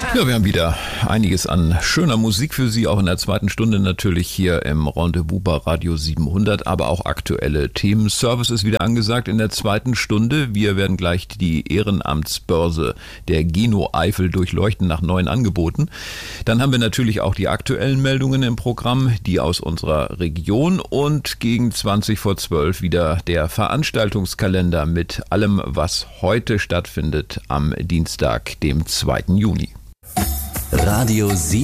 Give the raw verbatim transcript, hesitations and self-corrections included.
Ja, wir haben wieder einiges an schöner Musik für Sie, auch in der zweiten Stunde natürlich hier im Rendezvous bei Radio siebenhundert, aber auch aktuelle Themen. Service ist wieder angesagt in der zweiten Stunde. Wir werden gleich die Ehrenamtsbörse der Geno Eifel durchleuchten nach neuen Angeboten. Dann haben wir natürlich auch die aktuellen Meldungen im Programm, die aus unserer Region, und gegen zwanzig vor zwölf wieder der Veranstaltungskalender mit allem, was heute stattfindet am Dienstag, dem zweiten Juni. Radio